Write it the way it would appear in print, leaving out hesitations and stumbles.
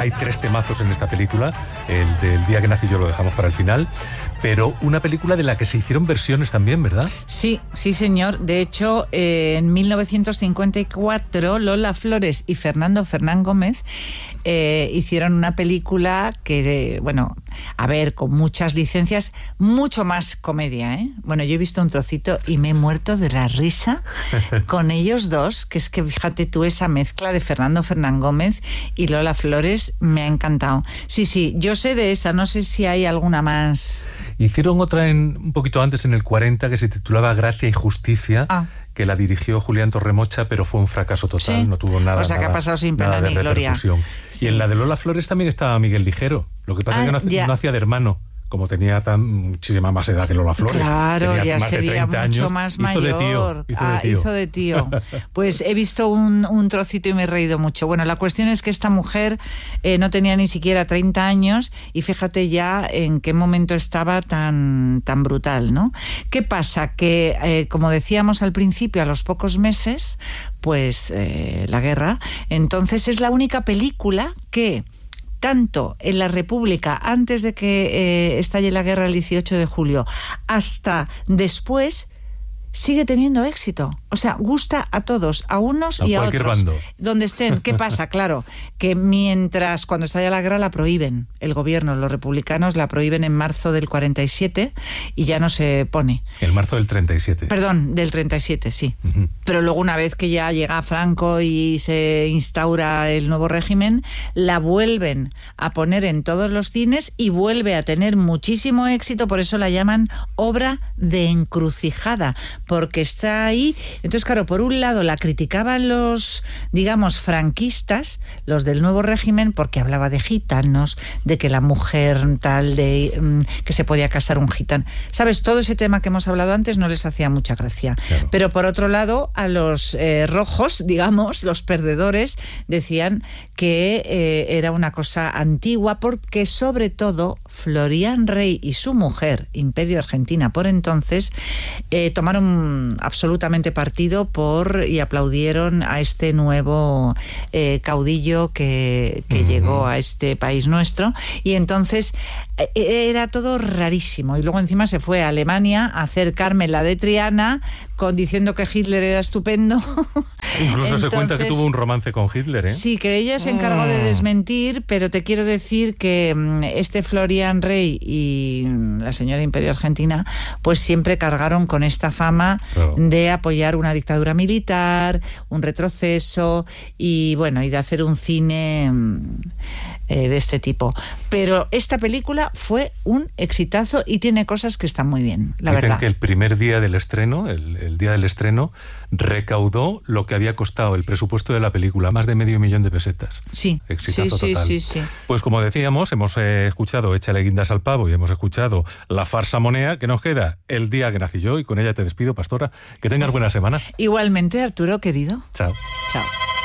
Hay 3 temazos en esta película. El del día que nací yo lo dejamos para el final. Pero una película de la que se hicieron versiones también, ¿verdad? Sí, sí señor. De hecho, en 1954 Lola Flores y Fernando Fernán Gómez hicieron una película que, bueno, a ver, con muchas licencias, mucho más comedia, ¿eh? Bueno, yo he visto un trocito y me he muerto de la risa con ellos dos, que es que fíjate tú, esa mezcla de Fernando Fernán Gómez y Lola Flores me ha encantado. Sí, yo sé de esa, no sé si hay alguna más. Hicieron otra un poquito antes, en el 40, que se titulaba Gracia y Justicia, que la dirigió Julián Torremocha, pero fue un fracaso total, ¿sí? No tuvo nada, o sea, que ha pasado sin pena ni gloria. Sí. Y en la de Lola Flores también estaba Miguel Ligero, lo que pasa es que no hacía de hermano. Como tenía muchísima más edad que Lola Flores. Claro, tenía ya más de sería 30 mucho años, más mayor. Hizo de tío. Pues he visto un trocito y me he reído mucho. Bueno, la cuestión es que esta mujer no tenía ni siquiera 30 años y fíjate ya en qué momento estaba tan brutal, ¿no? ¿Qué pasa? Que, como decíamos al principio, a los pocos meses, pues la guerra. Entonces es la única película que, tanto en la República, antes de que estalle la guerra el 18 de julio, hasta después, sigue teniendo éxito. O sea, gusta a todos, a unos y a otros. Bando. Donde estén. ¿Qué pasa? Claro, que mientras, cuando estalla la guerra, la prohíben. El gobierno, los republicanos, la prohíben en marzo del 47 y ya no se pone. En marzo del 37. Perdón, del 37, sí. Uh-huh. Pero luego, una vez que ya llega Franco y se instaura el nuevo régimen, la vuelven a poner en todos los cines y vuelve a tener muchísimo éxito. Por eso la llaman obra de encrucijada, porque está ahí. Entonces, claro, por un lado la criticaban los, digamos, franquistas, los del nuevo régimen, porque hablaba de gitanos, de que la mujer tal, de que se podía casar un gitano. ¿Sabes? Todo ese tema que hemos hablado antes no les hacía mucha gracia. Claro. Pero por otro lado, a los rojos, digamos, los perdedores, decían que era una cosa antigua, porque sobre todo Florian Rey y su mujer, Imperio Argentina por entonces, tomaron absolutamente partido y aplaudieron a este nuevo caudillo que llegó a este país nuestro, y entonces era todo rarísimo. Y luego encima se fue a Alemania a hacer Carmen la de Triana, diciendo que Hitler era estupendo. Incluso entonces, se cuenta que tuvo un romance con Hitler, ¿eh? Sí, que ella se encargó de desmentir, pero te quiero decir que este Florian Rey y la señora Imperio Argentina pues siempre cargaron con esta fama, claro, de apoyar una dictadura militar, un retroceso y bueno, y de hacer un cine de este tipo. Pero esta película fue un exitazo y tiene cosas que están muy bien, la verdad. Dicen que el primer día del estreno, el día del estreno, recaudó lo que había costado el presupuesto de la película, más de $500,000 de pesetas. Sí, exitazo total. Sí. Pues como decíamos, hemos escuchado Échale guindas al pavo y hemos escuchado La farsa monea, que nos queda El día que nací yo, y con ella te despido, Pastora. Que tengas buena semana. Igualmente, Arturo, querido. Chao. Chao.